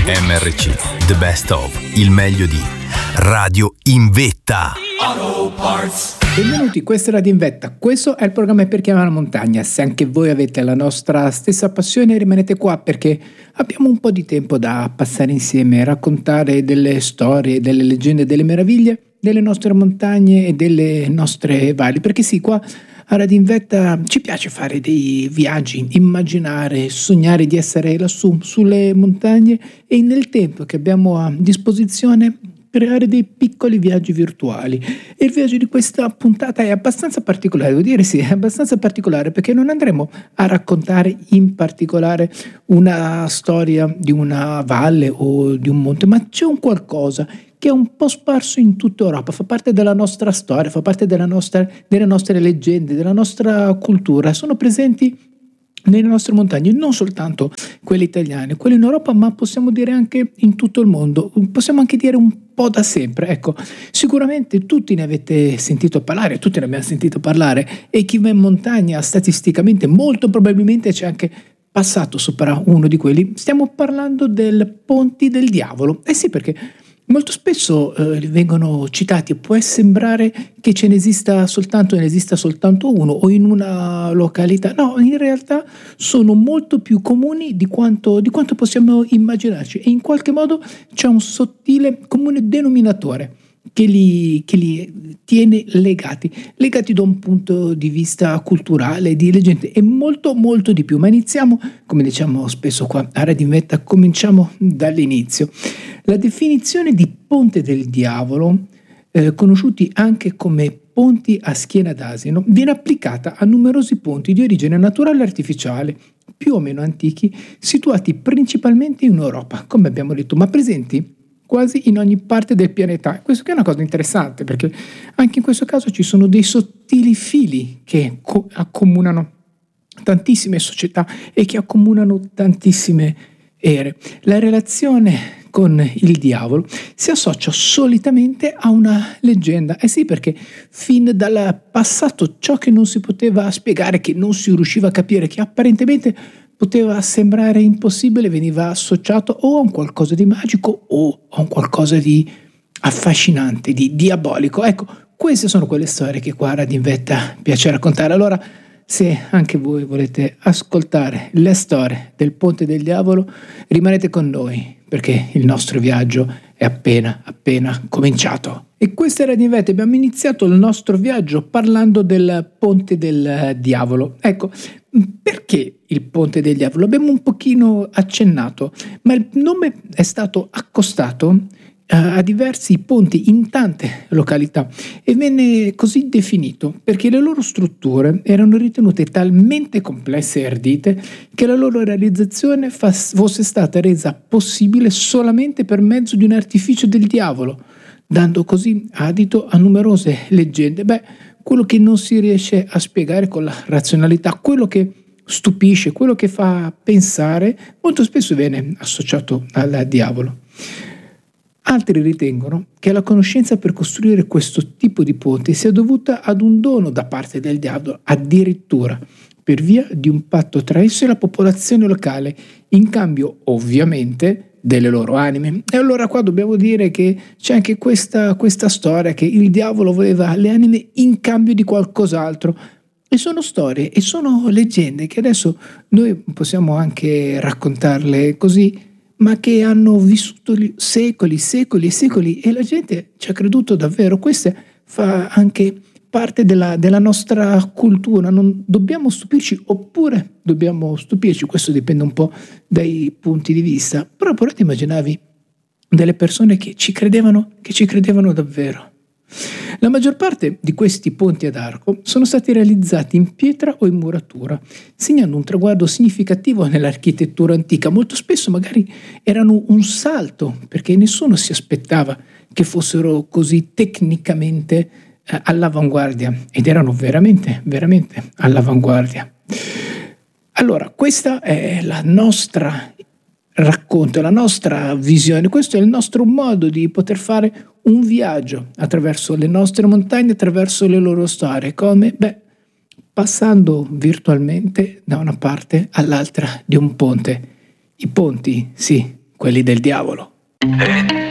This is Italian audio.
MRC, The Best Of, il meglio di Radio in Vetta. Auto Parts. Benvenuti, questa è Radio in Vetta, questo è il programma per chi ama la montagna. Se anche voi avete la nostra stessa passione, rimanete qua perché abbiamo un po' di tempo da passare insieme, raccontare delle storie, delle leggende, delle meraviglie delle nostre montagne e delle nostre valli, perché sì, qua a Radio in Vetta ci piace fare dei viaggi, immaginare, sognare di essere lassù sulle montagne e nel tempo che abbiamo a disposizione creare dei piccoli viaggi virtuali. E il viaggio di questa puntata è abbastanza particolare, devo dire sì, è abbastanza particolare perché non andremo a raccontare in particolare una storia di una valle o di un monte, ma c'è un qualcosa che è un po' sparso in tutta Europa, fa parte della nostra storia, fa parte delle nostre leggende, della nostra cultura, sono presenti nelle nostre montagne, non soltanto quelle italiane, quelle in Europa, ma possiamo dire anche in tutto il mondo, possiamo anche dire un po' da sempre. Ecco, sicuramente tutti ne avete sentito parlare, tutti ne abbiamo sentito parlare e chi va in montagna statisticamente molto probabilmente c'è anche passato sopra uno di quelli. Stiamo parlando del Ponte del Diavolo, sì, perché molto spesso vengono citati, può sembrare che ne esista soltanto uno o in una località. No, in realtà sono molto più comuni di quanto possiamo immaginarci e in qualche modo c'è un sottile comune denominatore che li tiene legati da un punto di vista culturale, di leggende e molto molto di più. Ma iniziamo, come diciamo spesso qua a Radio in Vetta, cominciamo dall'inizio. La definizione di Ponte del Diavolo, conosciuti anche come ponti a schiena d'asino, viene applicata a numerosi ponti di origine naturale e artificiale, più o meno antichi, situati principalmente in Europa, come abbiamo detto, ma presenti quasi in ogni parte del pianeta. Questo che è una cosa interessante, perché anche in questo caso ci sono dei sottili fili che accomunano tantissime società e che accomunano tantissime ere. La relazione con il diavolo si associa solitamente a una leggenda. Sì, perché fin dal passato ciò che non si poteva spiegare, che non si riusciva a capire, che apparentemente poteva sembrare impossibile, veniva associato o a un qualcosa di magico o a un qualcosa di affascinante, di diabolico. Ecco, queste sono quelle storie che qua a Radio in Vetta piace raccontare. Allora, se anche voi volete ascoltare le storie del Ponte del Diavolo, rimanete con noi, perché il nostro viaggio è appena cominciato. E questa era Radio in Vetta, abbiamo iniziato il nostro viaggio parlando del Ponte del Diavolo. Ecco, perché il Ponte del Diavolo? Abbiamo un pochino accennato, ma il nome è stato accostato a diversi ponti in tante località e venne così definito perché le loro strutture erano ritenute talmente complesse e ardite che la loro realizzazione fosse stata resa possibile solamente per mezzo di un artificio del diavolo, dando così adito a numerose leggende. Quello che non si riesce a spiegare con la razionalità, quello che stupisce, quello che fa pensare, molto spesso viene associato al diavolo. Altri ritengono che la conoscenza per costruire questo tipo di ponte sia dovuta ad un dono da parte del diavolo, addirittura per via di un patto tra esso e la popolazione locale, in cambio ovviamente delle loro anime. E allora qua dobbiamo dire che c'è anche questa storia che il diavolo voleva le anime in cambio di qualcos'altro. E sono storie e sono leggende che adesso noi possiamo anche raccontarle così, ma che hanno vissuto secoli e secoli e la gente ci ha creduto davvero. Questa fa anche parte della nostra cultura. Non dobbiamo stupirci oppure dobbiamo stupirci, questo dipende un po' dai punti di vista. Però ti immaginavi delle persone che ci credevano davvero. La maggior parte di questi ponti ad arco sono stati realizzati in pietra o in muratura, segnando un traguardo significativo nell'architettura antica. Molto spesso magari erano un salto, perché nessuno si aspettava che fossero così tecnicamente all'avanguardia, ed erano veramente all'avanguardia. Allora, questa è la nostra racconto, la nostra visione, questo è il nostro modo di poter fare un viaggio attraverso le nostre montagne, attraverso le loro storie, come? Passando virtualmente da una parte all'altra di un ponte. I ponti, sì, quelli del diavolo.